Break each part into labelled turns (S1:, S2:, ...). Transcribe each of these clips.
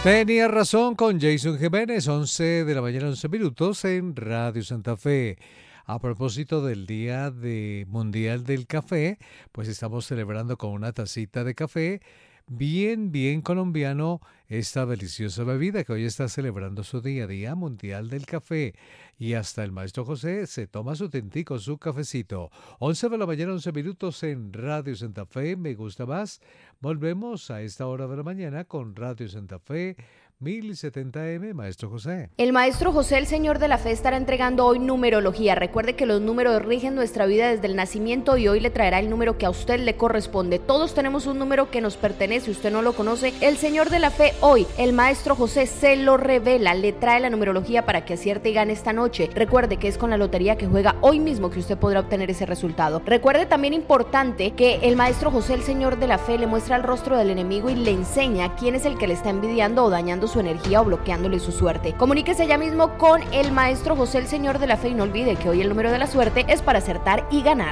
S1: Tenía razón con Jason Jiménez, 11 de la mañana, 11 minutos en Radio Santa Fe. A propósito del Mundial del Café, pues estamos celebrando con una tacita de café bien colombiano esta deliciosa bebida que hoy está celebrando su Día Mundial del Café. Y hasta el maestro José se toma su tintico, su cafecito. 11 de la mañana, 11 minutos en Radio Santa Fe. Me gusta más. Volvemos a esta hora de la mañana con Radio Santa Fe 1070M, Maestro José.
S2: El Maestro José, el Señor de la Fe, estará entregando hoy numerología. Recuerde que los números rigen nuestra vida desde el nacimiento y hoy le traerá el número que a usted le corresponde. Todos tenemos un número que nos pertenece, usted no lo conoce. El Señor de la Fe hoy, el Maestro José se lo revela, le trae la numerología para que acierte y gane esta noche. Recuerde que es con la lotería que juega hoy mismo que usted podrá obtener ese resultado. Recuerde también importante que el Maestro José, el Señor de la Fe, le muestra el rostro del enemigo y le enseña quién es el que le está envidiando o dañando su energía o bloqueándole su suerte. Comuníquese ya mismo con el Maestro José, el Señor de la Fe, y no olvide que hoy el número de la suerte es para acertar y ganar.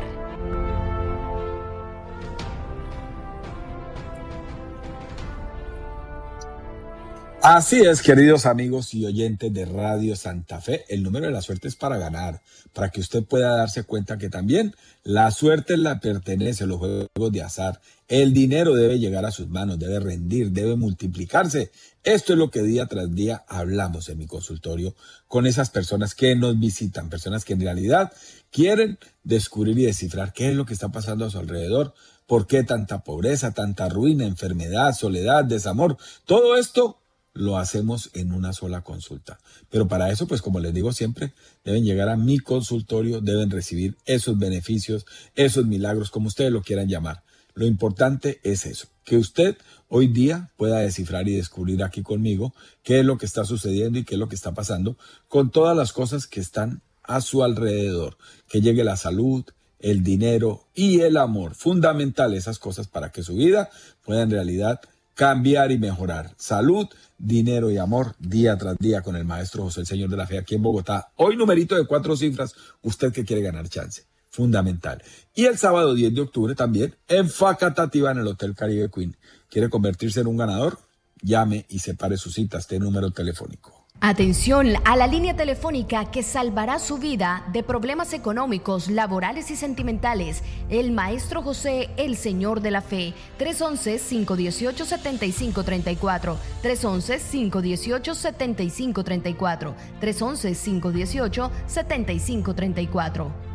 S3: Así es, queridos amigos y oyentes de Radio Santa Fe, el número de la suerte es para ganar, para que usted pueda darse cuenta que también la suerte le pertenece a los juegos de azar. El dinero debe llegar a sus manos, debe rendir, debe multiplicarse. Esto es lo que día tras día hablamos en mi consultorio con esas personas que nos visitan, personas que en realidad quieren descubrir y descifrar qué es lo que está pasando a su alrededor, por qué tanta pobreza, tanta ruina, enfermedad, soledad, desamor, todo esto lo hacemos en una sola consulta. Pero para eso, pues como les digo siempre, deben llegar a mi consultorio, deben recibir esos beneficios, esos milagros, como ustedes lo quieran llamar. Lo importante es eso, que usted hoy día pueda descifrar y descubrir aquí conmigo qué es lo que está sucediendo y qué es lo que está pasando con todas las cosas que están a su alrededor. Que llegue la salud, el dinero y el amor. Fundamental esas cosas para que su vida pueda en realidad cambiar y mejorar. Salud, dinero y amor día tras día con el Maestro José, el Señor de la Fe, aquí en Bogotá. Hoy numerito de 4 cifras, usted que quiere ganar chance. Fundamental. Y el sábado 10 de octubre también en Facatativá en el Hotel Caribe Queen. ¿Quiere convertirse en un ganador? Llame y separe su cita, este número telefónico.
S2: Atención a la línea telefónica que salvará su vida de problemas económicos, laborales y sentimentales. El Maestro José, el Señor de la Fe. 311-518-7534. 311-518-7534. 311-518-7534.